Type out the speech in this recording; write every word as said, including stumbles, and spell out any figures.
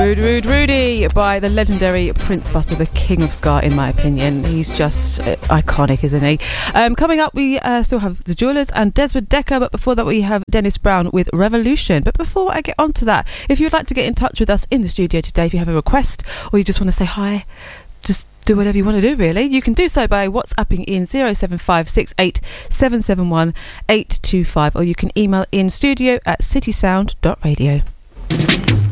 Rude, Rude, Rudy by the legendary Prince Buster, the king of ska, in my opinion. He's just uh, iconic, isn't he? Um, coming up, we uh, still have the Jewelers and Desmond Dekker, but before that, we have Dennis Brown with Revolution. But before I get on to that, if you'd like to get in touch with us in the studio today, if you have a request or you just want to say hi, just do whatever you want to do, really. You can do so by WhatsApping in zero seven five six eight seven seven one eight two five, or you can email in studio at citysound dot radio.